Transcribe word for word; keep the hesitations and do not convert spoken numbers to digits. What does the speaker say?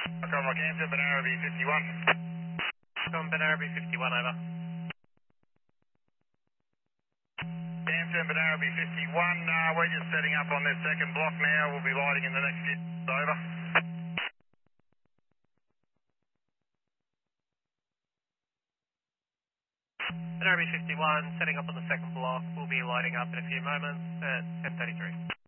Comrock Hampton, Banana B fifty-one. From Banana B fifty-one, over. Hampton, Banana B fifty-one, uh, we're just setting up on this second block now. We'll be lighting in the next few minutes, over. Banana B fifty-one, setting up on the second block. We'll be lighting up in a few moments at ten thirty-three.